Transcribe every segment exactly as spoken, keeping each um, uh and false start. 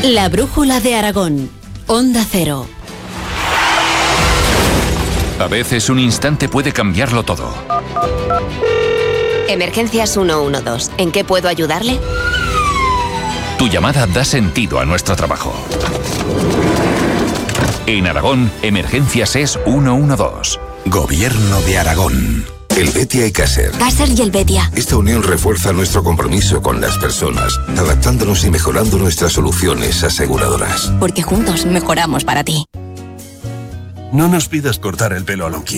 La brújula de Aragón. Onda Cero. A veces un instante puede cambiarlo todo. Emergencias ciento doce. ¿En qué puedo ayudarle? Tu llamada da sentido a nuestro trabajo. En Aragón, Emergencias es ciento doce. Gobierno de Aragón. El Betia y Caser. Caser y el Betia. Esta unión refuerza nuestro compromiso con las personas, adaptándonos y mejorando nuestras soluciones aseguradoras. Porque juntos mejoramos para ti. No nos pidas cortar el pelo a Loki.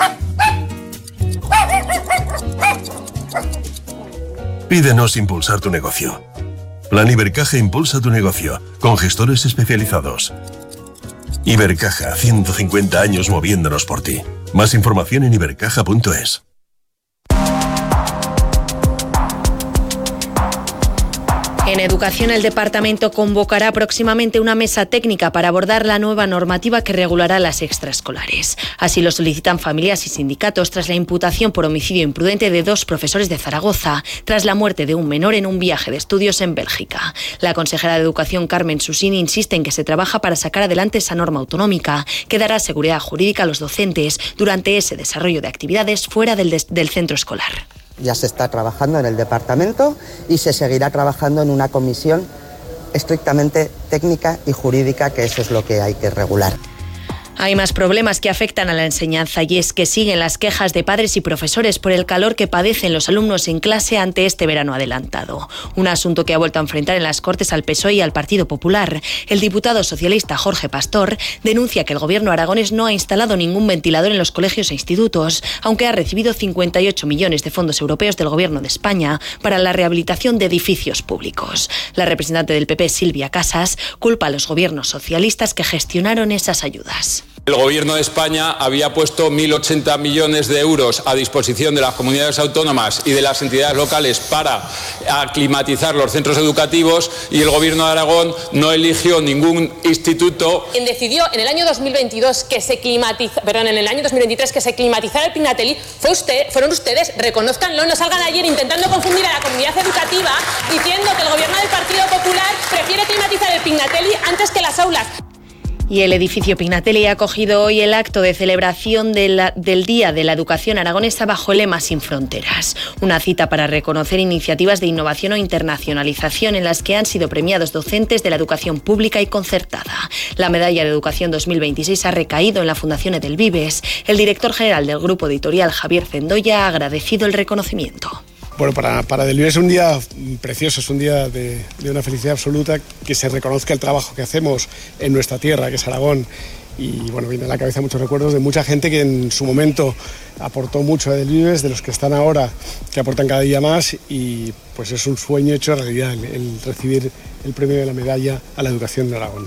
Pídenos impulsar tu negocio. Plan Ibercaja impulsa tu negocio, con gestores especializados. Ibercaja, ciento cincuenta años moviéndonos por ti. Más información en ibercaja punto es. En Educación, el Departamento convocará próximamente una mesa técnica para abordar la nueva normativa que regulará las extraescolares. Así lo solicitan familias y sindicatos tras la imputación por homicidio imprudente de dos profesores de Zaragoza, tras la muerte de un menor en un viaje de estudios en Bélgica. La consejera de Educación, Carmen Susini, insiste en que se trabaja para sacar adelante esa norma autonómica que dará seguridad jurídica a los docentes durante ese desarrollo de actividades fuera del, des- del centro escolar. Ya se está trabajando en el departamento y se seguirá trabajando en una comisión estrictamente técnica y jurídica, que eso es lo que hay que regular. Hay más problemas que afectan a la enseñanza y es que siguen las quejas de padres y profesores por el calor que padecen los alumnos en clase ante este verano adelantado. Un asunto que ha vuelto a enfrentar en las Cortes al P S O E y al Partido Popular. El diputado socialista Jorge Pastor denuncia que el gobierno aragonés no ha instalado ningún ventilador en los colegios e institutos, aunque ha recibido cincuenta y ocho millones de fondos europeos del gobierno de España para la rehabilitación de edificios públicos. La representante del P P, Silvia Casas, culpa a los gobiernos socialistas que gestionaron esas ayudas. El Gobierno de España había puesto mil ochenta millones de euros a disposición de las comunidades autónomas y de las entidades locales para aclimatizar los centros educativos y el Gobierno de Aragón no eligió ningún instituto. Quien decidió en el año dos mil veintidós que se climatiza, perdón, en el año dos mil veintitrés que se climatizara el Pignatelli fue usted, fueron ustedes, reconózcanlo, no salgan ayer intentando confundir a la comunidad educativa diciendo que el Gobierno del Partido Popular prefiere climatizar el Pignatelli antes que las aulas. Y el edificio Pignatelli ha acogido hoy el acto de celebración de la, del Día de la Educación Aragonesa bajo el lema Sin Fronteras. Una cita para reconocer iniciativas de innovación o internacionalización en las que han sido premiados docentes de la educación pública y concertada. La medalla de Educación dos mil veintiséis ha recaído en la Fundación Edelvives. El director general del grupo editorial, Javier Zendoya, ha agradecido el reconocimiento. Bueno, para, para Edelvives es un día precioso, es un día de, de una felicidad absoluta, que se reconozca el trabajo que hacemos en nuestra tierra, que es Aragón. Y bueno, viene a la cabeza muchos recuerdos de mucha gente que en su momento aportó mucho a Edelvives, de los que están ahora, que aportan cada día más, y pues es un sueño hecho realidad el, el recibir el premio de la medalla a la educación de Aragón.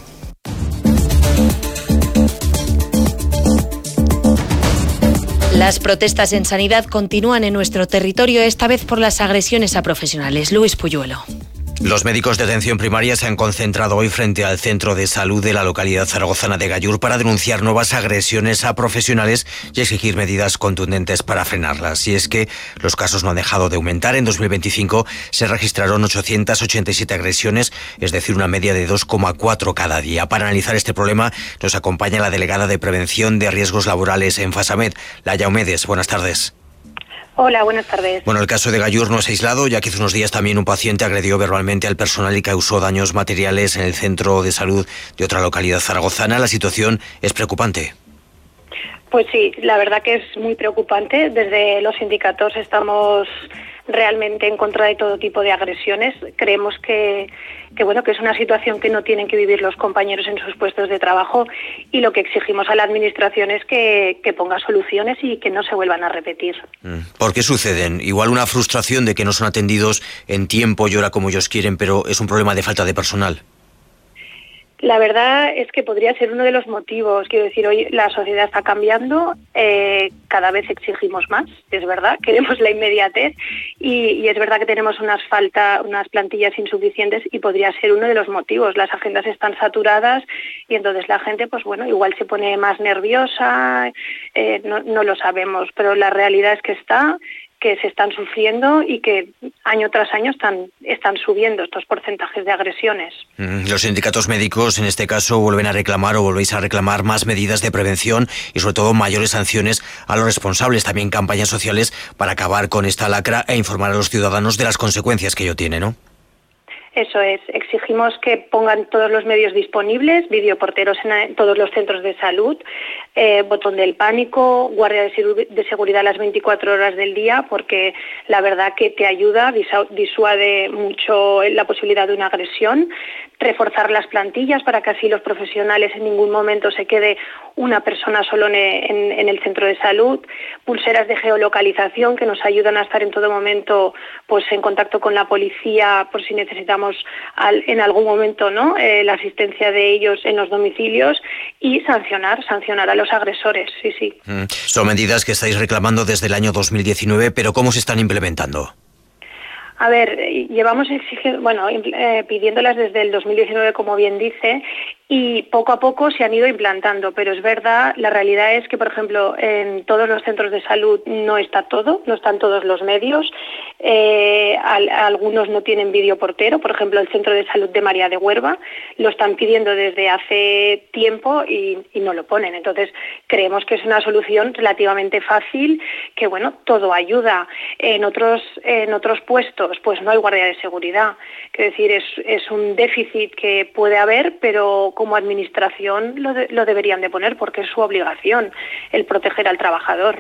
Las protestas en sanidad continúan en nuestro territorio, esta vez por las agresiones a profesionales. Luis Puyuelo. Los médicos de atención primaria se han concentrado hoy frente al centro de salud de la localidad zaragozana de Gallur para denunciar nuevas agresiones a profesionales y exigir medidas contundentes para frenarlas. Y es que los casos no han dejado de aumentar. En dos mil veinticinco se registraron ochocientas ochenta y siete agresiones, es decir, una media de dos coma cuatro cada día. Para analizar este problema nos acompaña la delegada de Prevención de Riesgos Laborales en Fasamed, Laia Omedes. Buenas tardes. Hola, buenas tardes. Bueno, el caso de Gallur no es aislado, ya que hace unos días también un paciente agredió verbalmente al personal y causó daños materiales en el centro de salud de otra localidad zaragozana. La situación es preocupante. Pues sí, la verdad que es muy preocupante. Desde los sindicatos estamos realmente en contra de todo tipo de agresiones. Creemos que, que bueno, que es una situación que no tienen que vivir los compañeros en sus puestos de trabajo, y lo que exigimos a la administración es que, que ponga soluciones y que no se vuelvan a repetir. ¿Por qué suceden? Igual una frustración de que no son atendidos en tiempo y hora como ellos quieren, pero es un problema de falta de personal. La verdad es que podría ser uno de los motivos. Quiero decir, hoy la sociedad está cambiando, eh, cada vez exigimos más, es verdad, queremos la inmediatez y, y es verdad que tenemos unas falta, unas plantillas insuficientes y podría ser uno de los motivos. Las agendas están saturadas y entonces la gente, pues bueno, igual se pone más nerviosa, eh, no, no lo sabemos, pero la realidad es que está que se están sufriendo y que año tras año están, están subiendo estos porcentajes de agresiones. Los sindicatos médicos en este caso vuelven a reclamar o volvéis a reclamar más medidas de prevención y sobre todo mayores sanciones a los responsables, también campañas sociales para acabar con esta lacra e informar a los ciudadanos de las consecuencias que ello tiene, ¿no? Eso es, exigimos que pongan todos los medios disponibles, videoporteros en todos los centros de salud, eh, botón del pánico, guardia de seguridad las veinticuatro horas del día, porque la verdad que te ayuda, disuade mucho la posibilidad de una agresión, reforzar las plantillas para que así los profesionales en ningún momento se quede una persona solo en, en, en el centro de salud, pulseras de geolocalización que nos ayudan a estar en todo momento pues en contacto con la policía por si necesitamos al, en algún momento ¿no? eh, la asistencia de ellos en los domicilios y sancionar, sancionar a los agresores, sí, sí. Mm. Son medidas que estáis reclamando desde el año dos mil diecinueve, pero ¿cómo se están implementando? A ver, llevamos exigiendo, bueno, eh, pidiéndolas desde el dos mil diecinueve, como bien dice, y poco a poco se han ido implantando, pero es verdad, la realidad es que, por ejemplo, en todos los centros de salud no está todo, no están todos los medios, eh, al, algunos no tienen videoportero, por ejemplo, el centro de salud de María de Huerva lo están pidiendo desde hace tiempo y, y no lo ponen, entonces creemos que es una solución relativamente fácil, que bueno, todo ayuda. En otros, en otros puestos pues no hay guardia de seguridad, quiero decir, es, es un déficit que puede haber, pero como administración lo, de, lo deberían de poner porque es su obligación el proteger al trabajador.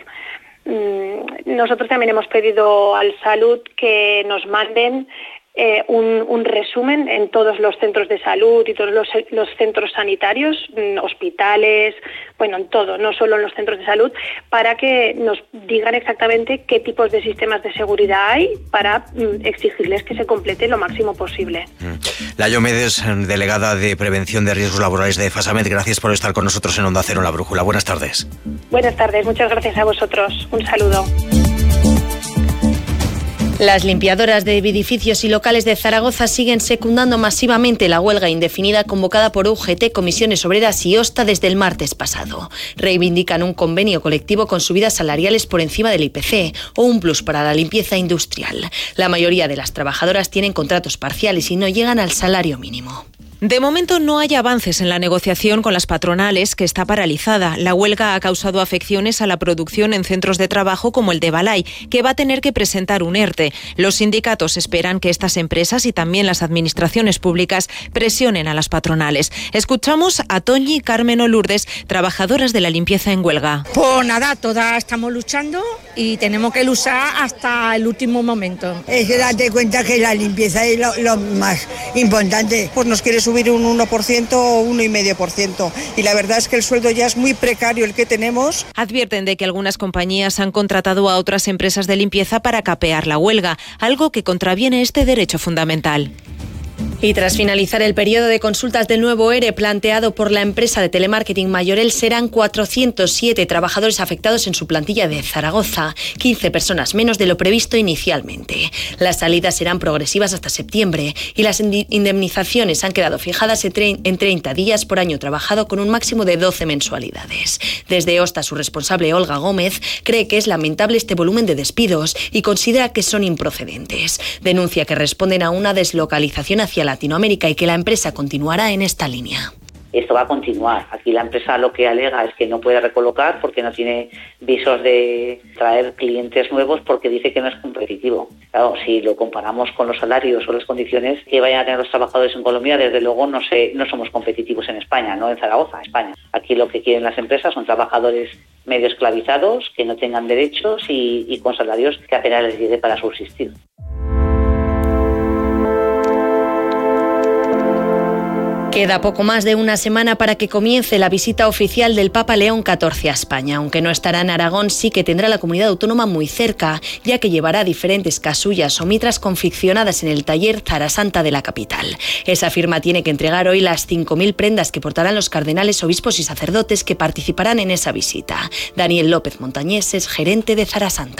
Nosotros también hemos pedido al Salud que nos manden eh, un, un resumen en todos los centros de salud y todos los, los centros sanitarios, hospitales, bueno, en todo, no solo en los centros de salud, para que nos digan exactamente qué tipos de sistemas de seguridad hay para mm, exigirles que se complete lo máximo posible. Layo Medes, delegada de Prevención de Riesgos Laborales de Fasamet, gracias por estar con nosotros en Onda Cero en La Brújula. Buenas tardes. Buenas tardes, muchas gracias a vosotros. Un saludo. Las limpiadoras de edificios y locales de Zaragoza siguen secundando masivamente la huelga indefinida convocada por U G T, Comisiones Obreras y OSTA desde el martes pasado. Reivindican un convenio colectivo con subidas salariales por encima del I P C o un plus para la limpieza industrial. La mayoría de las trabajadoras tienen contratos parciales y no llegan al salario mínimo. De momento no hay avances en la negociación con las patronales, que está paralizada. La huelga ha causado afecciones a la producción en centros de trabajo como el de Balay, que va a tener que presentar un ERTE. Los sindicatos esperan que estas empresas y también las administraciones públicas presionen a las patronales. Escuchamos a Toñi, Carmen o Lourdes, trabajadoras de la limpieza en huelga. Pues nada, todas estamos luchando y tenemos que luchar hasta el último momento. Es que date cuenta que la limpieza es lo, lo más importante. Pues nos quieres subir un uno por ciento o uno coma cinco por ciento. Y la verdad es que el sueldo ya es muy precario el que tenemos. Advierten de que algunas compañías han contratado a otras empresas de limpieza para capear la huelga, algo que contraviene este derecho fundamental. Y tras finalizar el periodo de consultas del nuevo ERE planteado por la empresa de telemarketing Mayorel, serán cuatrocientos siete trabajadores afectados en su plantilla de Zaragoza, quince personas menos de lo previsto inicialmente. Las salidas serán progresivas hasta septiembre y las indemnizaciones han quedado fijadas en treinta días por año trabajado con un máximo de doce mensualidades. Desde OSTA, su responsable Olga Gómez cree que es lamentable este volumen de despidos y considera que son improcedentes. Denuncia que responden a una deslocalización hacia Latinoamérica y que la empresa continuará en esta línea. Esto va a continuar. Aquí la empresa lo que alega es que no puede recolocar porque no tiene visos de traer clientes nuevos porque dice que no es competitivo. Claro, si lo comparamos con los salarios o las condiciones que vayan a tener los trabajadores en Colombia, desde luego no sé, no somos competitivos en España, no en Zaragoza, España. Aquí lo que quieren las empresas son trabajadores medio esclavizados, que no tengan derechos y, y con salarios que apenas les llegue para subsistir. Queda poco más de una semana para que comience la visita oficial del Papa León catorce a España. Aunque no estará en Aragón, sí que tendrá la comunidad autónoma muy cerca, ya que llevará diferentes casullas o mitras confeccionadas en el taller Zarasanta de la capital. Esa firma tiene que entregar hoy las cinco mil prendas que portarán los cardenales, obispos y sacerdotes que participarán en esa visita. Daniel López Montañés es gerente de Zarasanta.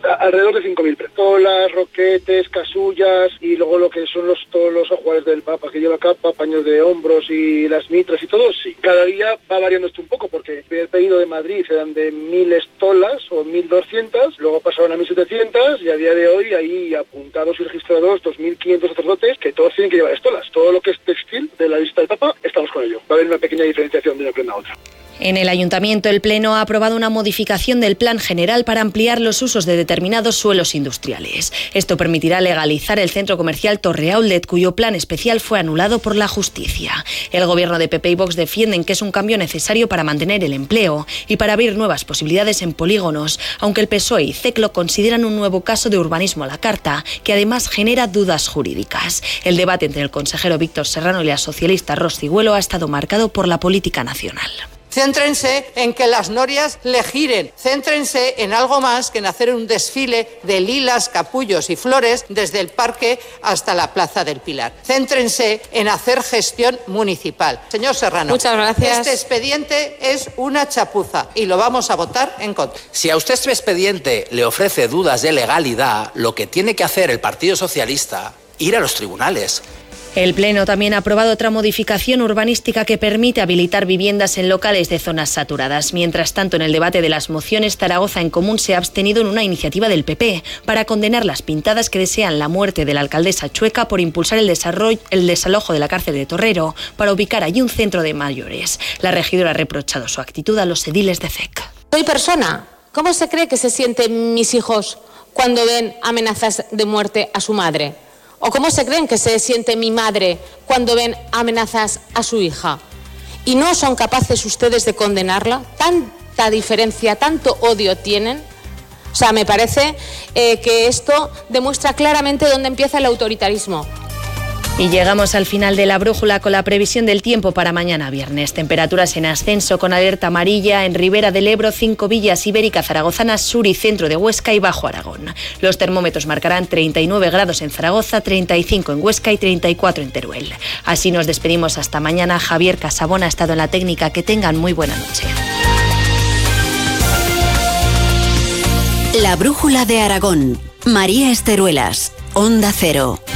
alrededor de cinco mil pistolas, roquetes, casullas y luego lo que son los todos los ajuares del Papa, que lleva capa, paños de hombros y las mitras y todo, sí. Cada día va variando esto un poco porque el primer pedido de Madrid eran de mil estolas o mil doscientas, luego pasaron a mil setecientas y a día de hoy hay apuntados y registrados dos mil quinientos sacerdotes que todos tienen que llevar estolas. Todo lo que es textil de la lista del Papa, estamos con ello. Va a haber una pequeña diferenciación de una prenda a otra. En el Ayuntamiento, el Pleno ha aprobado una modificación del Plan General para ampliar los usos de determinados suelos industriales. Esto permitirá legalizar el centro comercial Torre Outlet, cuyo plan especial fue anulado por la justicia. El gobierno de P P y Vox defienden que es un cambio necesario para mantener el empleo y para abrir nuevas posibilidades en polígonos, aunque el P S O E y C E C L O consideran un nuevo caso de urbanismo a la carta, que además genera dudas jurídicas. El debate entre el consejero Víctor Serrano y la socialista Ros Cigüelo ha estado marcado por la política nacional. Céntrense en que las norias le giren. Céntrense en algo más que en hacer un desfile de lilas, capullos y flores desde el parque hasta la Plaza del Pilar. Céntrense en hacer gestión municipal. Señor Serrano, muchas gracias. Este expediente es una chapuza y lo vamos a votar en contra. Si a usted este expediente le ofrece dudas de legalidad, lo que tiene que hacer el Partido Socialista, ir a los tribunales. El Pleno también ha aprobado otra modificación urbanística que permite habilitar viviendas en locales de zonas saturadas. Mientras tanto, en el debate de las mociones, Zaragoza en Común se ha abstenido en una iniciativa del P P para condenar las pintadas que desean la muerte de la alcaldesa Chueca por impulsar el, desarrollo, el desalojo de la cárcel de Torrero para ubicar allí un centro de mayores. La regidora ha reprochado su actitud a los ediles de C E C. Soy persona. ¿Cómo se cree que se sienten mis hijos cuando ven amenazas de muerte a su madre? ¿O cómo se creen que se siente mi madre cuando ven amenazas a su hija? ¿Y no son capaces ustedes de condenarla? ¿Tanta diferencia, tanto odio tienen? O sea, me parece eh, que esto demuestra claramente dónde empieza el autoritarismo. Y llegamos al final de la brújula con la previsión del tiempo para mañana viernes. Temperaturas en ascenso con alerta amarilla en Ribera del Ebro, Cinco Villas, Ibérica, Zaragozana, sur y centro de Huesca y Bajo Aragón. Los termómetros marcarán treinta y nueve grados en Zaragoza, treinta y cinco en Huesca y treinta y cuatro en Teruel. Así nos despedimos hasta mañana. Javier Casabón ha estado en la técnica. Que tengan muy buena noche. La brújula de Aragón. María Esteruelas, Onda Cero.